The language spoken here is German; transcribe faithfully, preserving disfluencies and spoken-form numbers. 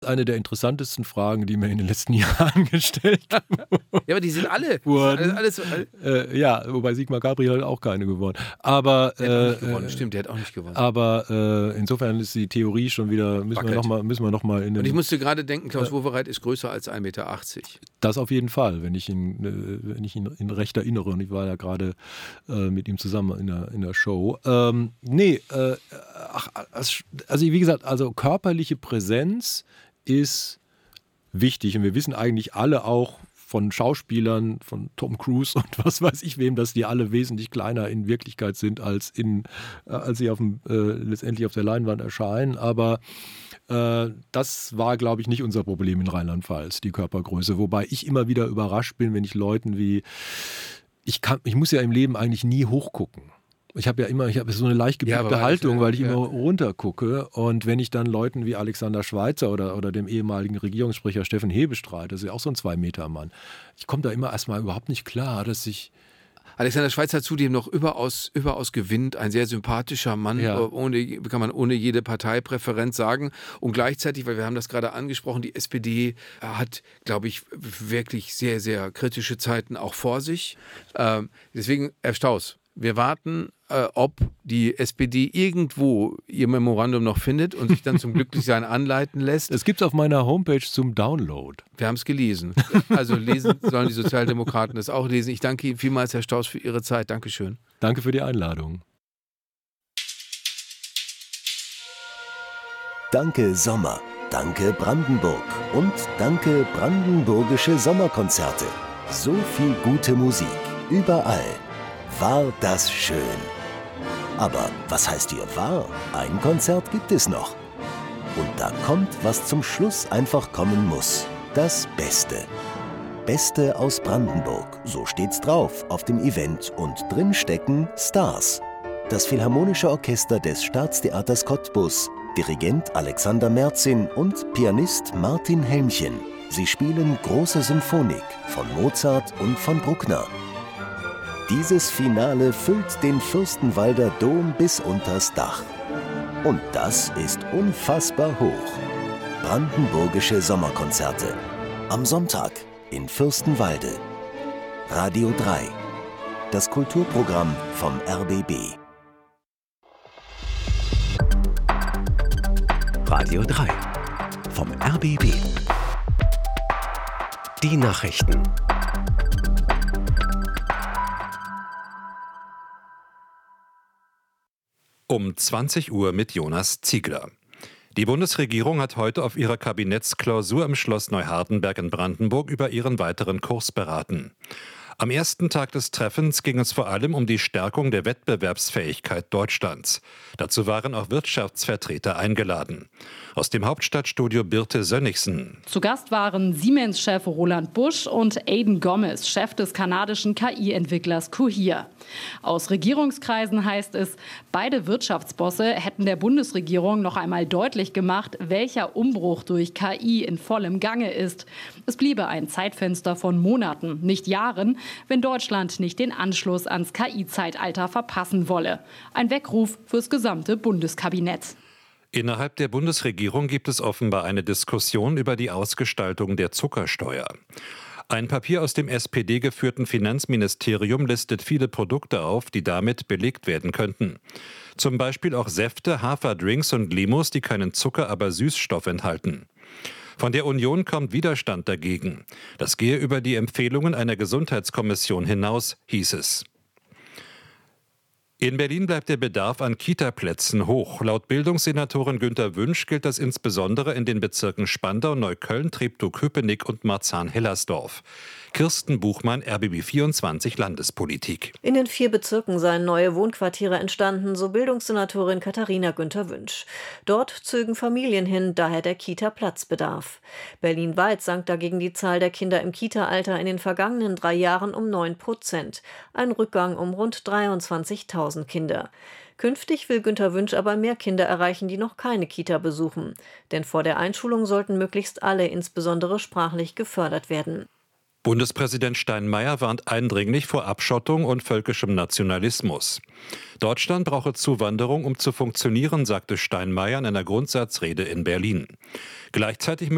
Eine der interessantesten Fragen, die mir in den letzten Jahren gestellt wurden. Ja, aber die sind alle. Wurden. Alles, alles, äh, ja, wobei Sigmar Gabriel hat auch keine gewonnen. Aber, der hat auch nicht äh, gewonnen. Stimmt, der hat auch nicht gewonnen. Aber äh, insofern ist die Theorie schon wieder, müssen wir noch mal, müssen wir noch mal in den, Und ich musste gerade denken, Klaus Wowereit ist größer als ein Meter achtzig. Das auf jeden Fall, wenn ich ihn, äh, wenn ich ihn in recht erinnere. Und ich war ja gerade äh, mit ihm zusammen in der, in der Show. Ähm, nee, äh, ach, also wie gesagt, also körperliche Präsenz ist wichtig. Und wir wissen eigentlich alle auch von Schauspielern, von Tom Cruise und was weiß ich wem, dass die alle wesentlich kleiner in Wirklichkeit sind, als, in, äh, als sie auf dem, äh, letztendlich auf der Leinwand erscheinen. Aber äh, das war, glaube ich, nicht unser Problem in Rheinland-Pfalz, die Körpergröße. Wobei ich immer wieder überrascht bin, wenn ich Leuten wie, ich, kann, ich muss ja im Leben eigentlich nie hochgucken. Ich habe ja immer, ich habe so eine leicht gebückte ja, Haltung, weil ich ja. immer runter gucke. Und wenn ich dann Leuten wie Alexander Schweitzer oder, oder dem ehemaligen Regierungssprecher Steffen Hebestreit, das ist ja auch so ein Zwei-Meter-Mann, ich komme da immer erstmal überhaupt nicht klar, dass ich... Alexander Schweitzer hat zudem noch überaus, überaus gewinnt, ein sehr sympathischer Mann, ja. ohne, kann man ohne jede Parteipräferenz sagen. Und gleichzeitig, weil wir haben das gerade angesprochen, die S P D hat, glaube ich, wirklich sehr, sehr kritische Zeiten auch vor sich. Ähm, deswegen, Herr Staus, wir warten, äh, ob die S P D irgendwo ihr Memorandum noch findet und sich dann zum Glücklichsein anleiten lässt. Es gibt es auf meiner Homepage zum Download. Wir haben es gelesen. Also lesen sollen die Sozialdemokraten das auch lesen. Ich danke Ihnen vielmals, Herr Staus, für Ihre Zeit. Dankeschön. Danke für die Einladung. Danke Sommer, danke Brandenburg und danke brandenburgische Sommerkonzerte. So viel gute Musik, überall. War das schön. Aber was heißt hier war? Ein Konzert gibt es noch. Und da kommt, was zum Schluss einfach kommen muss. Das Beste. Beste aus Brandenburg, so steht's drauf auf dem Event. Und drin stecken Stars. Das Philharmonische Orchester des Staatstheaters Cottbus, Dirigent Alexander Merzin und Pianist Martin Helmchen. Sie spielen große Symphonik von Mozart und von Bruckner. Dieses Finale füllt den Fürstenwalder Dom bis unters Dach. Und das ist unfassbar hoch. Brandenburgische Sommerkonzerte. Am Sonntag in Fürstenwalde. Radio drei. Das Kulturprogramm vom R B B. Radio drei vom R B B. Die Nachrichten. Um zwanzig Uhr mit Jonas Ziegler. Die Bundesregierung hat heute auf ihrer Kabinettsklausur im Schloss Neuhardenberg in Brandenburg über ihren weiteren Kurs beraten. Am ersten Tag des Treffens ging es vor allem um die Stärkung der Wettbewerbsfähigkeit Deutschlands. Dazu waren auch Wirtschaftsvertreter eingeladen. Aus dem Hauptstadtstudio Birte Sönnigsen. Zu Gast waren Siemens-Chef Roland Busch und Aidan Gomez, Chef des kanadischen K I-Entwicklers Cohere. Aus Regierungskreisen heißt es, beide Wirtschaftsbosse hätten der Bundesregierung noch einmal deutlich gemacht, welcher Umbruch durch K I in vollem Gange ist. Es bliebe ein Zeitfenster von Monaten, nicht Jahren, wenn Deutschland nicht den Anschluss ans K I-Zeitalter verpassen wolle. Ein Weckruf fürs gesamte Bundeskabinett. Innerhalb der Bundesregierung gibt es offenbar eine Diskussion über die Ausgestaltung der Zuckersteuer. Ein Papier aus dem S P D-geführten Finanzministerium listet viele Produkte auf, die damit belegt werden könnten. Zum Beispiel auch Säfte, Haferdrinks und Limos, die keinen Zucker, aber Süßstoff enthalten. Von der Union kommt Widerstand dagegen. Das gehe über die Empfehlungen einer Gesundheitskommission hinaus, hieß es. In Berlin bleibt der Bedarf an Kita-Plätzen hoch. Laut Bildungssenatorin Günter Wünsch gilt das insbesondere in den Bezirken Spandau, Neukölln, Treptow-Köpenick und Marzahn-Hellersdorf. Kirsten Buchmann, R B B vierundzwanzig Landespolitik. In den vier Bezirken seien neue Wohnquartiere entstanden, so Bildungssenatorin Katharina Günter Wünsch. Dort zögen Familien hin, daher der Kita-Platzbedarf. Berlinweit sank dagegen die Zahl der Kinder im Kita-Alter in den vergangenen drei Jahren um neun Prozent. Ein Rückgang um rund dreiundzwanzigtausend Kinder. Künftig will Günter Wünsch aber mehr Kinder erreichen, die noch keine Kita besuchen. Denn vor der Einschulung sollten möglichst alle, insbesondere sprachlich, gefördert werden. Bundespräsident Steinmeier warnt eindringlich vor Abschottung und völkischem Nationalismus. Deutschland brauche Zuwanderung, um zu funktionieren, sagte Steinmeier in einer Grundsatzrede in Berlin. Gleichzeitig